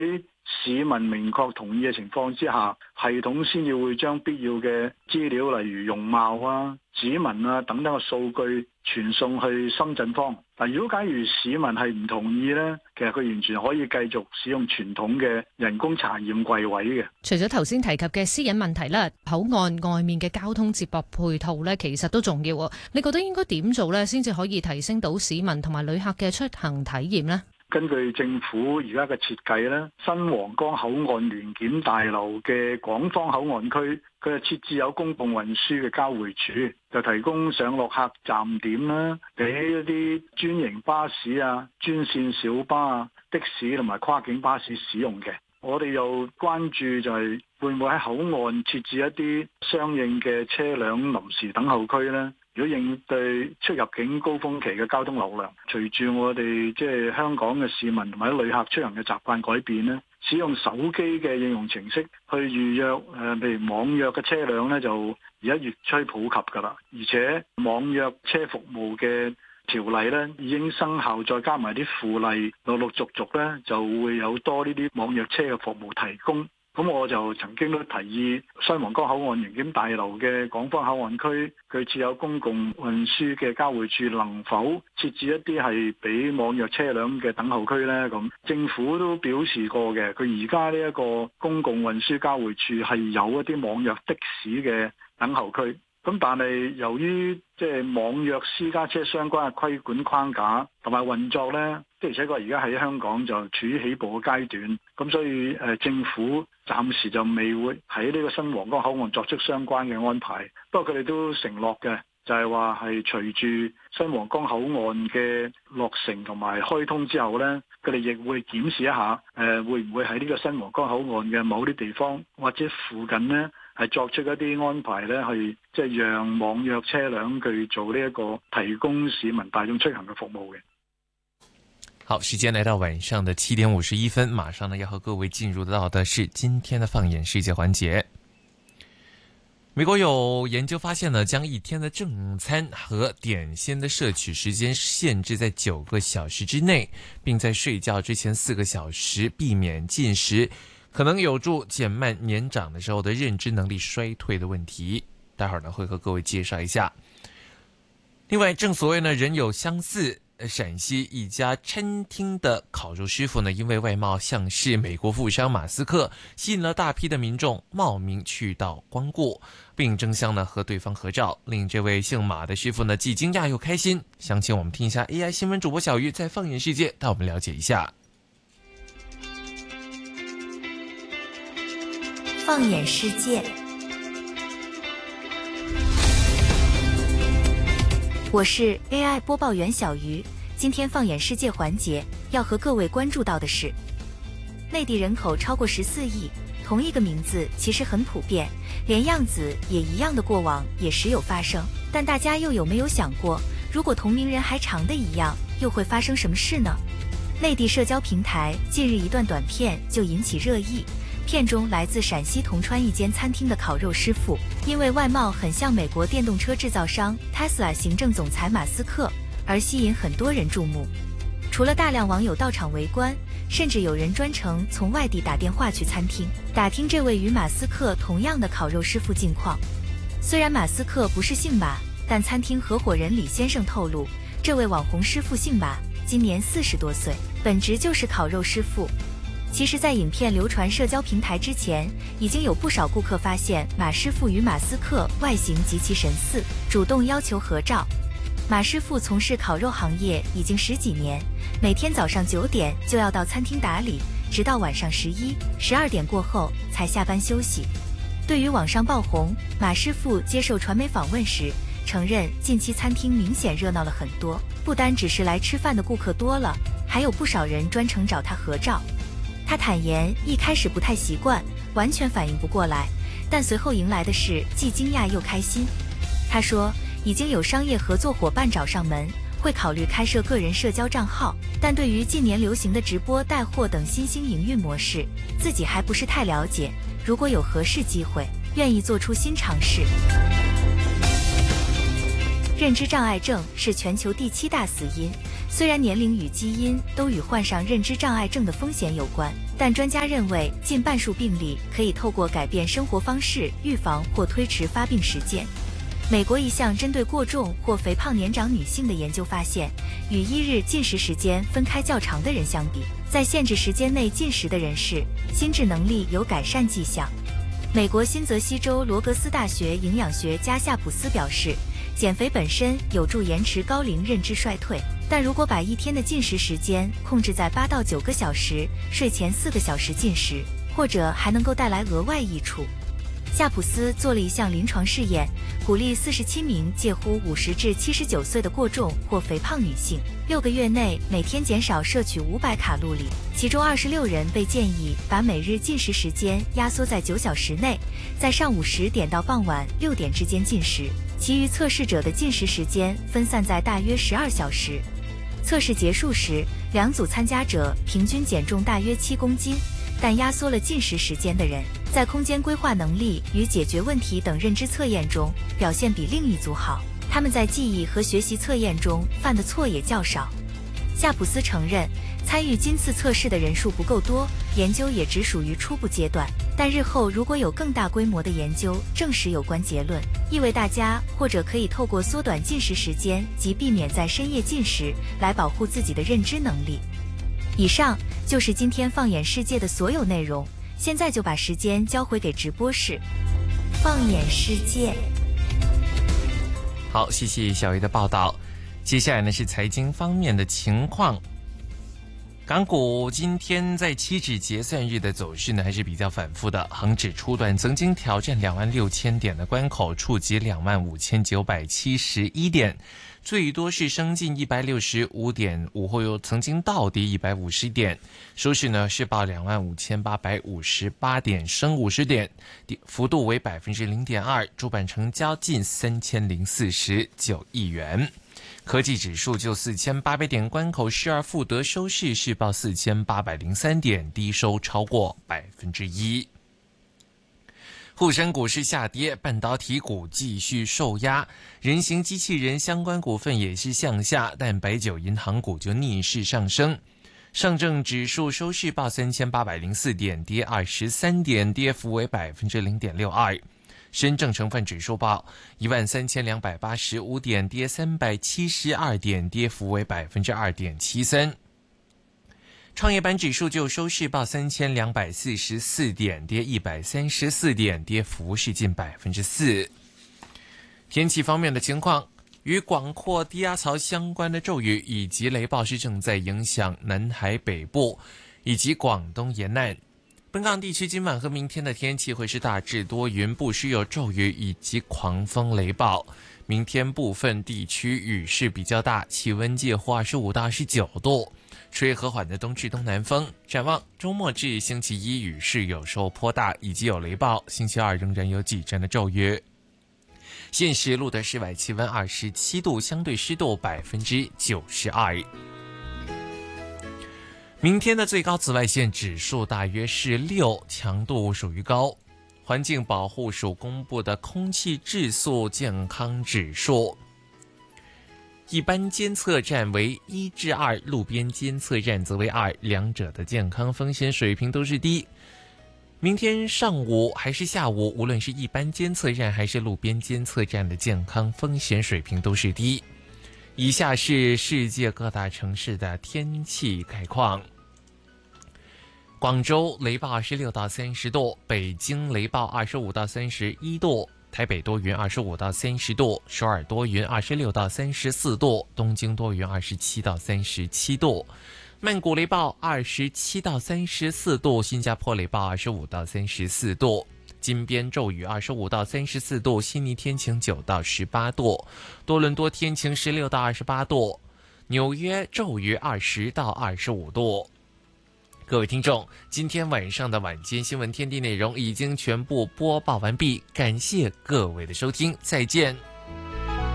喺市民明確同意嘅情況之下，系統先至會將必要嘅資料，例如容貌啊、指紋啊等等嘅數據傳送去深圳方。但如果假如市民係唔同意呢，其實佢完全可以繼續使用傳統嘅人工查驗櫃位嘅。 除咗頭先提及嘅私隱問題啦，口岸外面嘅交通接駁配套呢，其實都重要。你覺得應該點做呢，先至可以提升到市民同埋旅客嘅出行體驗呢？ 根據政府而家嘅設計咧，新皇崗口岸聯檢大樓嘅廣方口岸區，佢係設置有公共運輸嘅交匯處，就提供上落客站點啦，俾一啲專營巴士啊、專線小巴啊、的士同埋跨境巴士使用嘅。我哋又關注就係會唔會喺口岸設置一啲相應嘅車輛臨時等候區呢？如果應對出入境高峰期嘅交通流量，隨住我哋即係香港嘅市民同埋旅客出行嘅習慣改變呢，使用手機嘅應用程式去預約譬如網約嘅車輛呢，就而家越趨普及㗎啦。而且網約車服務嘅條例呢已經生效，再加埋啲附例，陸陸續續呢就會有多呢啲網約車嘅服務提供。咁我就曾經都提議新皇崗口岸聯檢大樓嘅廣方口岸區，佢設有公共運輸嘅交匯處，能否設置一啲係俾網約車輛嘅等候區呢？咁政府都表示過嘅，佢而家呢一個公共運輸交匯處係有一啲網約的士嘅等候區。咁但係由於即係網約私家車相關嘅規管框架同埋運作呢，的而且確而家喺香港就處於起步嘅階段，咁所以政府暫時就未會喺呢個新皇崗口岸作出相關嘅安排。不過佢哋都承諾嘅，就係話係隨住新皇崗口岸嘅落成同埋開通之後呢，佢哋亦會檢視一下會唔會喺呢個新皇崗口岸嘅某啲地方或者附近呢，係作出一啲安排呢，去即係讓網約車輛去做呢一個提供市民大眾出行嘅服務嘅。 好，時間來到晚上的7點51分，馬上呢要和各位進入到的是今天的放眼世界環節。美國有研究發現呢，將一天的正餐和點心的攝取時間限制在9個小時之內，並在睡覺之前4個小時避免進食，可能有助減慢年長的時候的認知能力衰退的問題。待會兒呢會和各位介紹一下。另外，正所謂呢人有相似，陝西一家餐廳的烤肉師傅呢，因為外貌像是美國富商馬斯克，吸引了大批的民眾冒名去到光顧，並爭相呢和對方合照，令這位姓馬的師傅呢既驚訝又開心。詳情我們聽一下 AI 新聞主播小魚在放眼世界帶我們了解一下。 放眼世界，我是 AI 播報員小魚。今天放眼世界環節要和各位關注到的是，內地人口超過14億，同一個名字其實很普遍，連樣子也一樣的過往也時有發生。但大家又有沒有想過，如果同名人還長得一樣，又會發生什麼事呢？內地社交平台近日一段短片就引起熱議。片中來自陝西銅川一間餐廳的烤肉師傅，因為外貌很像美國電動車製造商 Tesla 行政總裁馬斯克，而吸引很多人注目。除了大量網友到場圍觀，甚至有人專程從外地打電話去餐廳，打聽這位與馬斯克同樣的烤肉師傅近況。雖然馬斯克不是姓馬，但餐廳合夥人李先生透露，這位網紅師傅姓馬，今年40多歲，本職就是烤肉師傅。其實在影片流傳社交平台之前，已經有不少顧客發現馬師傅與馬斯克外形極其神似，主動要求合照。馬師傅從事烤肉行業已經10幾年，每天早上9點就要到餐廳打理，直到晚上11、12點過後才下班休息。對於網上爆紅，馬師傅接受傳媒訪問時承認，近期餐廳明顯熱鬧了很多，不單只是來吃飯的顧客多了，還有不少人專程找他合照。他坦言一開始不太習慣，完全反應不過來，但隨後迎來的是既驚訝又開心。他說已經有商業合作夥伴找上門，會考慮開設個人社交賬號，但對於近年流行的直播帶貨等新興營運模式，自己還不是太了解，如果有合適機會，願意做出新嘗試。認知障礙症是全球第7大死因， 虽然年龄与基因都与患上认知障碍症的风险有关，但专家认为近半数病例可以透过改变生活方式预防或推迟发病时间。美国一项针对过重或肥胖年长女性的研究发现，与一日进食时间分开较长的人相比，在限制时间内进食的人士，心智能力有改善迹象。美国新泽西州罗格斯大学营养学家夏普斯表示，减肥本身有助延迟高龄认知衰退，但如果把一天的进食时间控制在8到9个小时，睡前4个小时进食，或者还能够带来额外益处。夏普斯做了一项临床试验，鼓励47名介乎50至79岁的过重或肥胖女性，6个月内每天减少摄取500卡路里，其中26人被建议把每日进食时间压缩在9小时内，在上午10点到傍晚6点之间进食，其余测试者的进食时间分散在大约12小时。测试结束时，2组参加者平均减重大约7公斤，但压缩了进食时间的人，在空间规划能力与解决问题等认知测验中表现比另一组好，他们在记忆和学习测验中犯的错也较少。夏普斯承认，参与今次测试的人数不够多，研究也只属于初步阶段，但日后如果有更大规模的研究证实有关结论，意味大家或者可以透过缩短进食时间及避免在深夜进食来保护自己的认知能力。以上就是今天放眼世界的所有内容，现在就把时间交回给直播室。放眼世界。 好，谢谢小鱼的报道。接下来呢是财经方面的情况。港股今天在期指结算日的走势呢还是比较反复的，恒指初段曾经挑战26000点的关口，触及25971点，最多是升近165点，午后又曾经倒跌150点，收市呢是报25858点，升50点，幅度为 0.2%， 主板成交近3049亿元。科技指数就4800点关口失而复得，收市是报4803点，低收超过1%。沪深股市下跌，半导体股继续受压，人形机器人相关股份也是向下，但白酒银行股就逆势上升。上证指数收市报3804点，跌23点，跌幅为 0.62%。深证成分指数报13285点，跌372点，跌幅为 2.73%。创业板指数就收市报3244点，跌134点，跌幅是近 4%。天气方面的情况，与广阔低压槽相关的骤雨以及雷暴是正在影响南海北部以及广东沿岸。本港地区今晚和明天的天气会是大致多云，不时有骤雨以及狂风雷暴。明天部分地区雨势比较大，气温介乎25到29度，吹和缓的东至东南风。展望周末至星期一雨势有时候颇大，以及有雷暴，星期二仍然有几阵的骤雨。现时录的室外气温27度，相对湿度 92%。明天的最高紫外线指数大约是6，强度属于高。环境保护署公布的空气质素健康指数，一般监测站为1至2，路边监测站则为2，两者的健康风险水平都是低。明天上午还是下午，无论是一般监测站还是路边监测站的健康风险水平都是低。以下是世界各大城市的天气概况。广州雷暴26到30度，北京雷暴25到31度，台北多云25到30度，首尔多云26到34度，东京多云27到37度，曼谷雷暴27到34度，新加坡雷暴25到34度，金边骤雨25到34度，悉尼天晴9到18度，多伦多天晴16到28度，纽约骤雨20到25度。各位听众，今天晚上的晚间新闻天地内容已经全部播报完毕，感谢各位的收听，再见。